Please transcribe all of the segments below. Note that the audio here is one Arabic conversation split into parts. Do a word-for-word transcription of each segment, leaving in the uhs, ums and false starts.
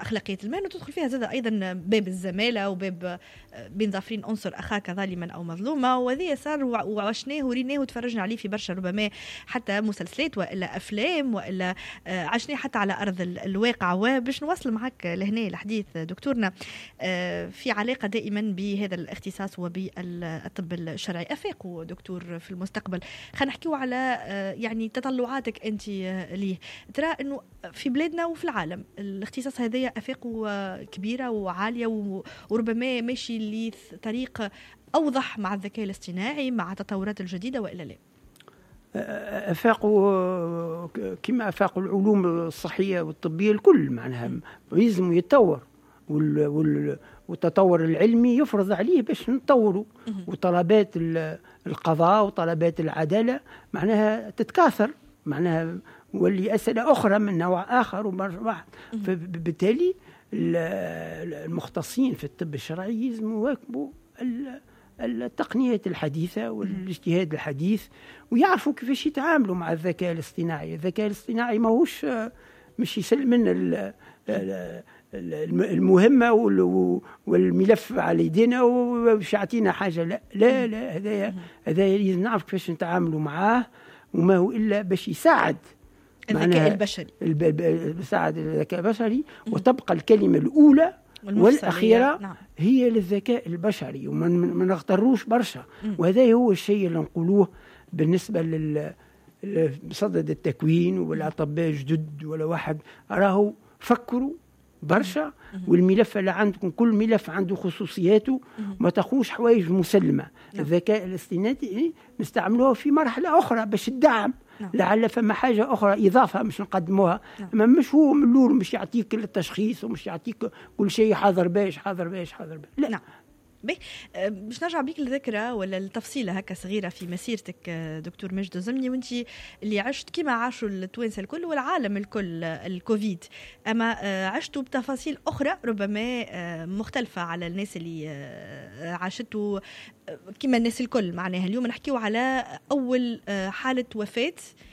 أخلاقية المهنة، وتدخل فيها زاد أيضا باب الزمالة وباب بين ظافرين أنصر أخاك ظالما أو مظلومة، وهذه صار وعشناه وريناه وتفرجنا عليه في برشا ربما حتى مسلسلات وإلا أفلام وإلا عشناه حتى على أرض الواقع. وباش نواصل معك لهنا الحديث دكتورنا في علاقة دائما بهذا الاختصاص وبالطب الشرعي، أفاقوا دكتور في المستقبل، خلينا نحكيو على يعني تطلعاتك أنت ليه. ترى أنه في بلادنا وفي العالم الاختصاص هذا أفاقه كبيرة وعالية وربما ماشي لطريق أوضح مع الذكاء الاصطناعي مع التطورات الجديدة وإلا لا؟ أفاقوا كما أفاقوا العلوم الصحية والطبية الكل، معناها لازم يتطور، والتطور العلمي يفرض عليه باش نطوروا، وطلبات القضاء وطلبات العدالة معناها تتكاثر، معناها واللي أسئلة أخرى من نوع آخر ومرة. فبالتالي المختصين في الطب الشرعي لازم يواكبوا التقنيات الحديثة والاجتهاد الحديث، ويعرفوا كيفاش يتعاملوا مع الذكاء الاصطناعي. الذكاء الاصطناعي ماهوش مش يسلم لنا المهمة والملف على يدينا ومش يعطينا حاجة، لا لا لا، هذا هذا لازم نعرف كيفاش نتعاملوا معاه، وما هو إلا باش يساعد الذكاء البشري، يساعد الذكاء البشري، وتبقى الكلمة الأولى والأخيرة نعم. هي للذكاء البشري، وما نغتروش برشا. وهذا هو الشيء اللي نقولوه بالنسبة لل بصدد التكوين والأطباء الجدد ولا واحد، راهو فكروا برشا، والملف اللي عندكم كل ملف عنده خصوصياته، ما تخوش حوايج مسلمة. الذكاء الاصطناعي نستعملوه في مرحلة أخرى باش تدعم، لعل فما حاجة أخرى إضافة مش نقدموها، أما مش هو من الأول مش يعطيك التشخيص ومش يعطيك كل شيء حاضر باش حاضر باش حاضر باش، لا. نعم. باش نرجع بيك للذكرى ولا التفصيلة هكا صغيرة في مسيرتك دكتور مجد الزمني، وانت اللي عشت كما عاشوا التوانسة الكل والعالم الكل الكوفيد، أما عشتوا بتفاصيل أخرى ربما مختلفة على الناس اللي عاشتوا كما الناس الكل. معناها اليوم نحكيو على أول حالة وفاة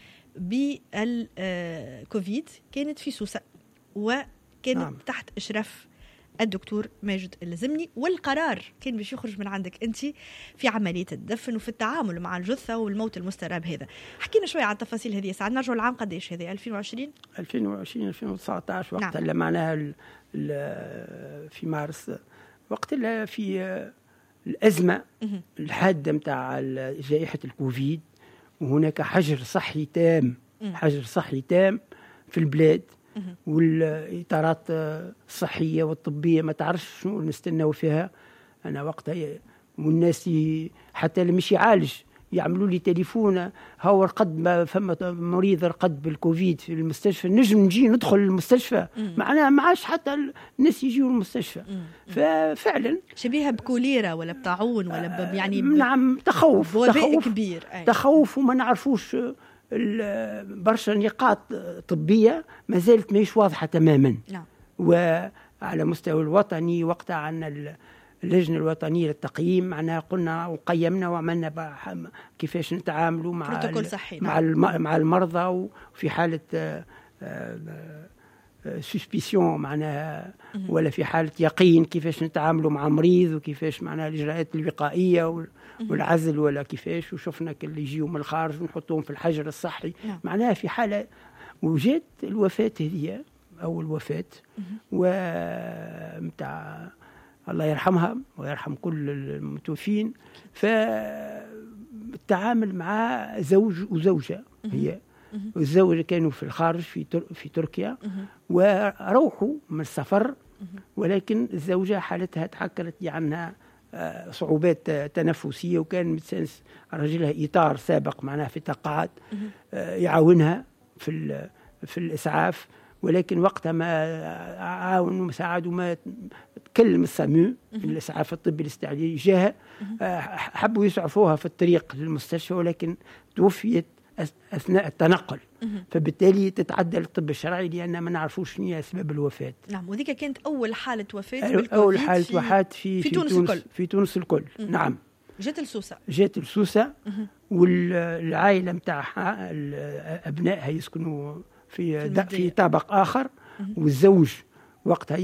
بالكوفيد كانت في سوسة، وكانت نعم. تحت إشراف الدكتور ماجد الزمني، والقرار كان باش يخرج من عندك انت في عمليه الدفن وفي التعامل مع الجثه والموت المستراب هذا. حكينا شويه عن التفاصيل هذه. ساعد نرجعوا العام قديش هذه؟ ألفين وعشرين ألفين وعشرين ألفين وتسعطاش وقت نعم. اللي معناها في مارس، وقت اللي في الازمه الحاده نتاع جائحه الكوفيد، وهناك حجر صحي تام حجر صحي تام في البلاد، والإطارات الصحية والطبية ما تعرفش شنو نستناو فيها. أنا وقتها والناس حتى اللي مش يعالج يعملوا لي تليفون، هو رقد ما فما مريض رقد بالكوفيد في المستشفى، نجم نجي ندخل المستشفى، معناها ما عادش حتى الناس يجيوا المستشفى. ففعلا شبيهة بكوليرا ولا بطاعون ولا يعني ب... نعم تخوف تخوف كبير أي. تخوف وما نعرفوش برشا نقاط طبية ما زالت ماهيش واضحة تماما. نعم. وعلى مستوى الوطني وقتها عنا اللجنة الوطنية للتقييم، معنا قلنا وقيمنا وعملنا كيفاش نتعاملوا مع مع مع المرضى، وفي حالة سسبيسيون معناها ولا في حالة يقين كيفاش نتعاملوا مع مريض، وكيفاش معناها الإجراءات الوقائية والعزل ولا كيفاش، وشفنا اللي يجيوا من الخارج ونحطوهم في الحجر الصحي. نعم. معناها في حالة وجات الوفاة هذه أول وفاة ومتاع الله يرحمها ويرحم كل المتوفين. فالتعامل مع زوج وزوجة، هي والزوجة كانوا في الخارج في تر... في تركيا وروحوا من السفر، ولكن الزوجة حالتها تحكرت عنها صعوبات تنفسية، وكان متسنس رجلها إطار سابق معناها في التقاعد يعاونها في في الإسعاف، ولكن وقتها ما عاون ومساعد وما تكلم السامو الإسعاف الطبي الاستعجالي جاها، حبوا يسعفوها في الطريق للمستشفى، ولكن توفيت أثناء التنقل. فبالتالي تتعدى الطب الشرعي لأن ما نعرفوش شنو هي أسباب الوفاة. نعم. وذيك كانت أول حالة وفاة بالكوفيد أول حالة وفاة في, في, في تونس تونس الكل. في تونس الكل. نعم. جات السوسة جات السوسة والعائلة متاعها أبنائها يسكنوا في, في, في طابق آخر، والزوج وقتها